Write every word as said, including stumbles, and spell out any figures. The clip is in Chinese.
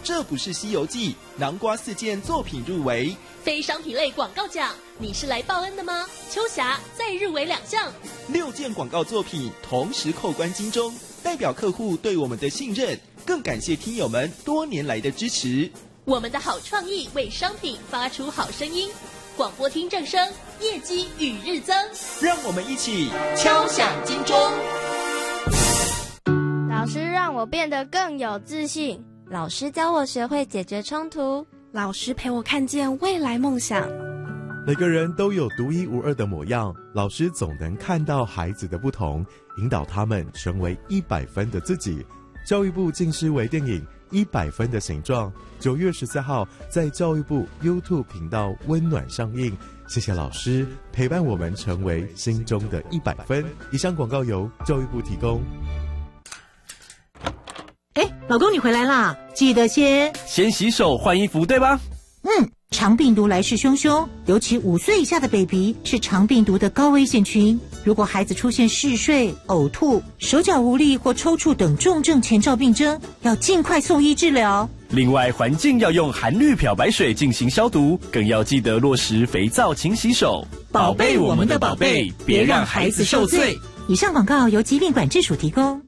这不是西游记南瓜四件作品入围。 非商品类广告奖，你是来报恩的吗？秋霞再入围两项。 六件广告作品同时扣关金钟，代表客户对我们的信任，更感谢听友们多年来的支持。 我们的好创意为商品发出好声音，广播听正声，业绩与日增。 让我们一起敲响金钟。 老师让我变得更有自信， 老师教我学会解决冲突， 老师陪我看见未来梦想。 每个人都有独一无二的模样，老师总能看到孩子的不同，引导他们成为一百分的自己。教育部近视微电影《一百分的形状》九月十四号在教育部 YouTube 频道温暖上映。谢谢老师陪伴我们成为心中的一百分。以上广告由教育部提供。 哎，老公你回来啦，记得先先洗手换衣服，对吧？ 嗯，肠病毒来势汹汹，尤其五岁以下的 baby 是肠病毒的高危险群。如果孩子出现嗜睡、呕吐、手脚无力或抽搐等重症前兆病征，要尽快送医治疗。 另外，环境要用含氯漂白水进行消毒，更要记得落实肥皂勤洗手， 宝贝我们的宝贝，别让孩子受罪。以上广告由疾病管制署提供。